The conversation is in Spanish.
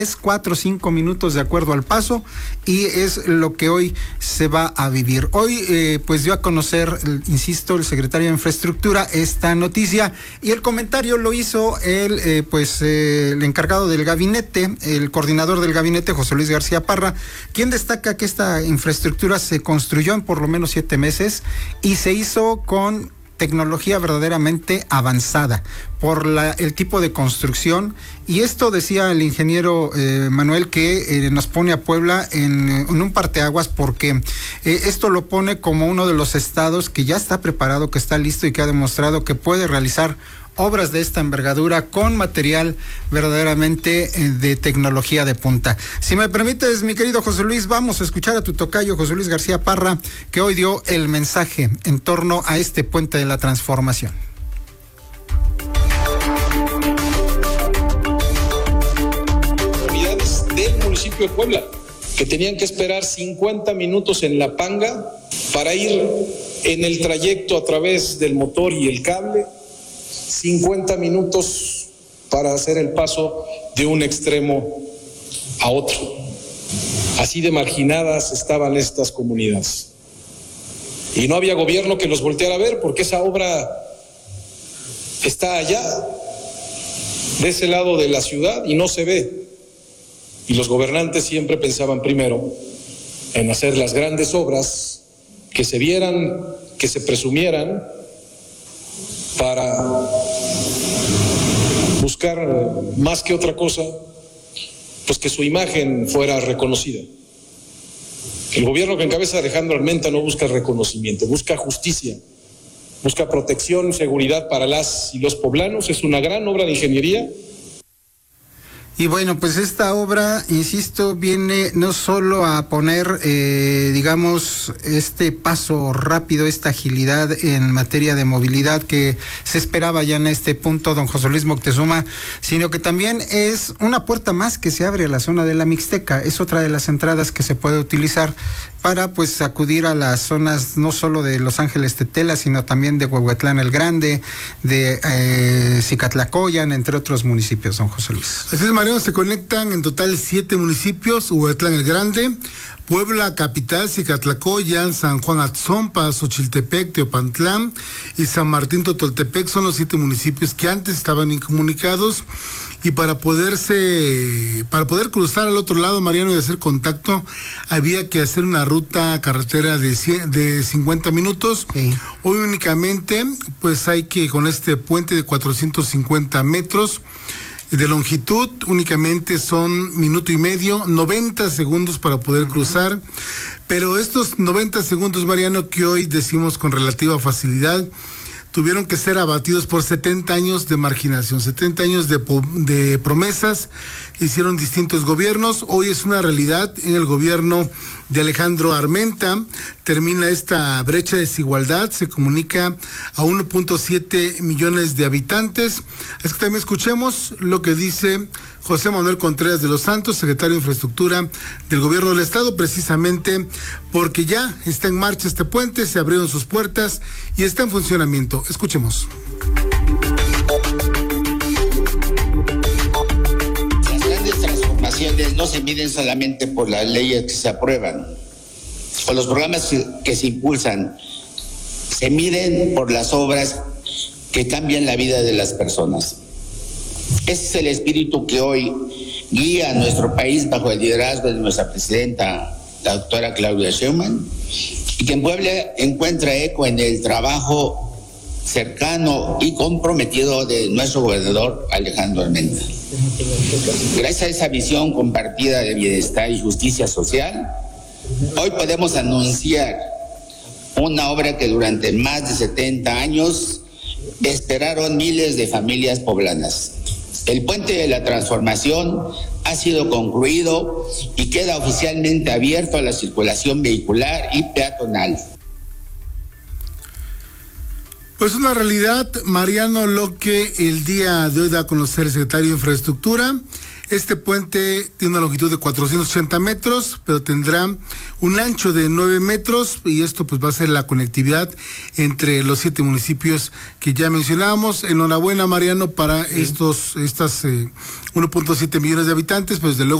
es 4 o 5 minutos de acuerdo al paso, y es lo que hoy se va a vivir. Hoy pues dio a conocer, insisto, el secretario de Infraestructura esta noticia, y el comentario lo hizo el encargado del gabinete, el coordinador del gabinete, José Luis García Parra, quien destaca que esta infraestructura se construyó en por lo menos 7 meses y se hizo con tecnología verdaderamente avanzada por el tipo de construcción, y esto decía el ingeniero Manuel, que nos pone a Puebla en un parteaguas, porque esto lo pone como uno de los estados que ya está preparado, que está listo y que ha demostrado que puede realizar obras de esta envergadura con material verdaderamente de tecnología de punta. Si me permites, mi querido José Luis, vamos a escuchar a tu tocayo José Luis García Parra, que hoy dio el mensaje en torno a este puente de la transformación. Unidades del municipio de Puebla que tenían que esperar 50 minutos en La Panga para ir en el trayecto a través del motor y el cable, 50 minutos para hacer el paso de un extremo a otro. Así de marginadas estaban estas comunidades. Y no había gobierno que los volteara a ver, porque esa obra está allá, de ese lado de la ciudad, y no se ve. Y los gobernantes siempre pensaban primero en hacer las grandes obras, que se vieran, que se presumieran, para buscar más que otra cosa, pues que su imagen fuera reconocida. El gobierno que encabeza Alejandro Armenta no busca reconocimiento, busca justicia, busca protección, seguridad para las y los poblanos. Es una gran obra de ingeniería. Y bueno, pues esta obra, insisto, viene no solo a poner, digamos, este paso rápido, esta agilidad en materia de movilidad que se esperaba ya en este punto, don José Luis Moctezuma, sino que también es una puerta más que se abre a la zona de la Mixteca. Es otra de las entradas que se puede utilizar para pues acudir a las zonas no solo de Los Ángeles Tetela, sino también de Huehuetlán el Grande, de Cicatlacoyan, entre otros municipios, don José Luis. Así es, Mariano, se conectan en total 7 municipios: Huehuetlán el Grande, Puebla capital, Cicatlacoyan, San Juan Atzompa, Xochiltepec, Teopantlán y San Martín Totoltepec. Son los 7 municipios que antes estaban incomunicados, y para poder cruzar al otro lado, Mariano, y hacer contacto, había que hacer una ruta carretera de 50 minutos. Sí. Hoy únicamente, pues hay que, con este puente de 450 metros de longitud, únicamente son minuto y medio, 90 segundos para poder cruzar. Pero estos 90 segundos, Mariano, que hoy decimos con relativa facilidad, tuvieron que ser abatidos por 70 años de marginación, 70 años de promesas. Hicieron distintos gobiernos. Hoy es una realidad en el gobierno de Alejandro Armenta. Termina esta brecha de desigualdad, se comunica a 1.7 millones de habitantes. Es que también escuchemos lo que dice José Manuel Contreras de los Santos, secretario de Infraestructura del Gobierno del Estado, precisamente porque ya está en marcha este puente, se abrieron sus puertas y está en funcionamiento. Escuchemos. Las grandes transformaciones no se miden solamente por las leyes que se aprueban o los programas que se impulsan, se miden por las obras que cambian la vida de las personas. Ese es el espíritu que hoy guía a nuestro país bajo el liderazgo de nuestra presidenta, la doctora Claudia Sheinbaum, y que en Puebla encuentra eco en el trabajo cercano y comprometido de nuestro gobernador Alejandro Armenta. Gracias a esa visión compartida de bienestar y justicia social, hoy podemos anunciar una obra que durante más de 70 años esperaron miles de familias poblanas. El puente de la transformación ha sido concluido y queda oficialmente abierto a la circulación vehicular y peatonal. Pues una realidad, Mariano, lo que el día de hoy da a conocer el secretario de Infraestructura. Este puente tiene una longitud de 480 metros, pero tendrá un ancho de 9 metros y esto pues va a ser la conectividad entre los 7 municipios que ya mencionábamos. Enhorabuena, Mariano, para estas 1.7 millones de habitantes, pues desde luego